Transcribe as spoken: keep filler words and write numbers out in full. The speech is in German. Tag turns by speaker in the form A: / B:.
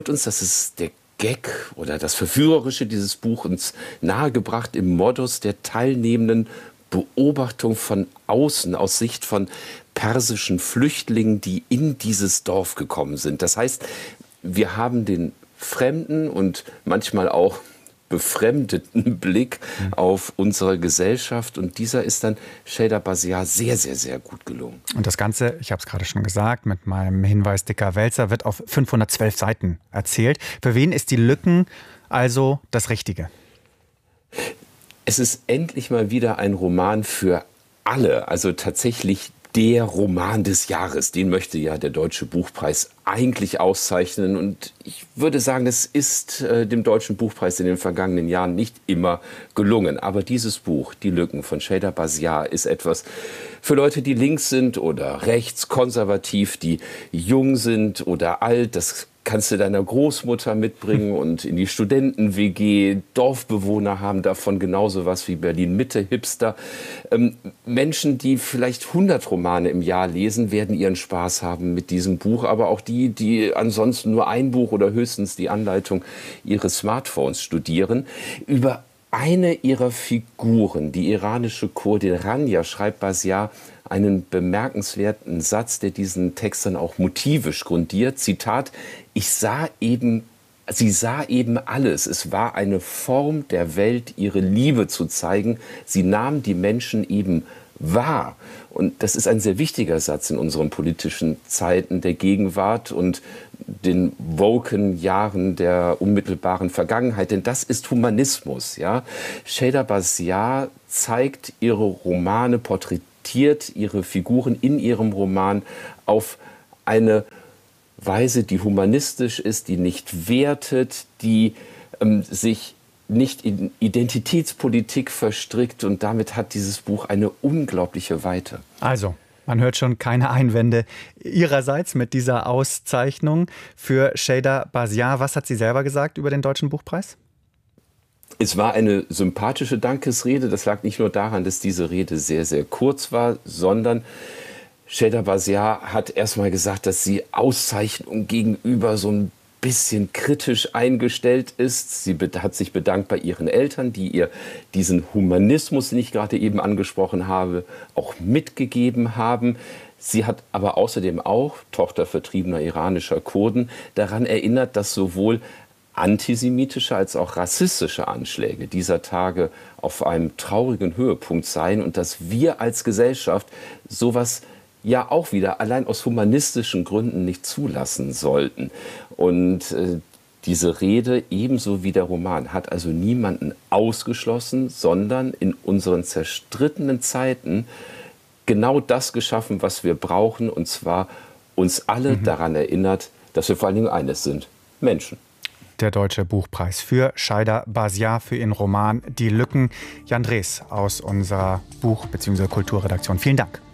A: uns, das ist der Gag oder das Verführerische dieses Buches nahegebracht im Modus der teilnehmenden Beobachtung von außen, aus Sicht von persischen Flüchtlingen, die in dieses Dorf gekommen sind. Das heißt, wir haben den fremden und manchmal auch befremdeten Blick mhm. auf unsere Gesellschaft. Und dieser ist dann Şeyda Basiar sehr, sehr, sehr gut gelungen.
B: Und das Ganze, ich habe es gerade schon gesagt, mit meinem Hinweis dicker Wälzer, wird auf fünfhundertzwölf Seiten erzählt. Für wen ist die Lücken also das Richtige?
A: Es ist endlich mal wieder ein Roman für alle. Also tatsächlich der Roman des Jahres. Den möchte ja der Deutsche Buchpreis eigentlich auszeichnen. Und ich würde sagen, es ist äh, dem Deutschen Buchpreis in den vergangenen Jahren nicht immer gelungen. Aber dieses Buch, Die Lücken von Şeyda Basiar, ist etwas für Leute, die links sind oder rechts, konservativ, die jung sind oder alt. Das kannst du deiner Großmutter mitbringen und in die Studenten-W G. Dorfbewohner haben davon genauso was wie Berlin-Mitte-Hipster. Ähm, Menschen, die vielleicht hundert Romane im Jahr lesen, werden ihren Spaß haben mit diesem Buch. Aber auch die, die ansonsten nur ein Buch oder höchstens die Anleitung ihres Smartphones studieren. Über eine ihrer Figuren, die iranische Kurdin Rania, schreibt Basiar einen bemerkenswerten Satz, der diesen Text dann auch motivisch grundiert. Zitat: Ich sah eben, sie sah eben alles. Es war eine Form der Welt, ihre Liebe zu zeigen. Sie nahm die Menschen eben wahr. Und das ist ein sehr wichtiger Satz in unseren politischen Zeiten der Gegenwart und den woken Jahren der unmittelbaren Vergangenheit. Denn das ist Humanismus. Ja? Şeyda Basiar zeigt ihre Romane, porträtiert ihre Figuren in ihrem Roman auf eine Weise, die humanistisch ist, die nicht wertet, die ähm, sich nicht in Identitätspolitik verstrickt, und damit hat dieses Buch eine unglaubliche Weite.
B: Also, man hört schon keine Einwände Ihrerseits mit dieser Auszeichnung für Şeyda Basiar. Was hat sie selber gesagt über den Deutschen Buchpreis?
A: Es war eine sympathische Dankesrede. Das lag nicht nur daran, dass diese Rede sehr, sehr kurz war, sondern Şeyda Basiar hat erstmal gesagt, dass sie Auszeichnung gegenüber so ein bisschen kritisch eingestellt ist. Sie hat sich bedankt bei ihren Eltern, die ihr diesen Humanismus, den ich gerade eben angesprochen habe, auch mitgegeben haben. Sie hat aber außerdem auch, Tochter vertriebener iranischer Kurden, daran erinnert, dass sowohl antisemitische als auch rassistische Anschläge dieser Tage auf einem traurigen Höhepunkt seien und dass wir als Gesellschaft sowas ja auch wieder allein aus humanistischen Gründen nicht zulassen sollten. Und äh, diese Rede, ebenso wie der Roman, hat also niemanden ausgeschlossen, sondern in unseren zerstrittenen Zeiten genau das geschaffen, was wir brauchen, und zwar uns alle mhm. daran erinnert, dass wir vor allen Dingen eines sind: Menschen.
B: Der Deutsche Buchpreis für Şeyda Basiar für ihren Roman Die Lücken. Jan Drees aus unserer Buch- bzw. Kulturredaktion. Vielen Dank.